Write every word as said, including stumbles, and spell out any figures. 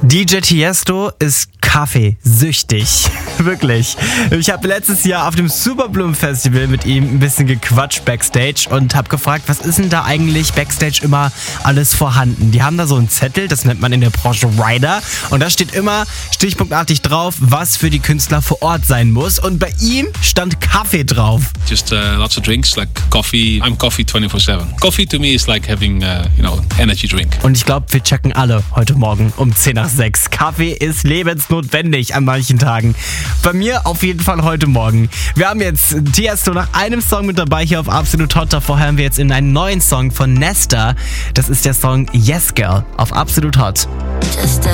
D J Tiesto ist kaffeesüchtig. Wirklich. Ich habe letztes Jahr auf dem Superbloom Festival mit ihm ein bisschen gequatscht backstage und habe gefragt, was ist denn da eigentlich backstage immer alles vorhanden? Die haben da so einen Zettel, das nennt man in der Branche Rider, und da steht immer stichpunktartig drauf, was für die Künstler vor Ort sein muss, und bei ihm stand Kaffee drauf. Just uh, lots of drinks, like coffee. I'm coffee twenty-four seven. Coffee to me is like having, uh, you know, energy drink. Und ich glaube, wir checken alle heute Morgen um zehn nach sechs. Kaffee ist lebensnotwendig an manchen Tagen. Bei mir auf jeden Fall heute Morgen. Wir haben jetzt Tiesto nach einem Song mit dabei hier auf Absolut Hot. Davor hören wir jetzt in einen neuen Song von Nesta. Das ist der Song Yes Girl auf Absolut Hot. Just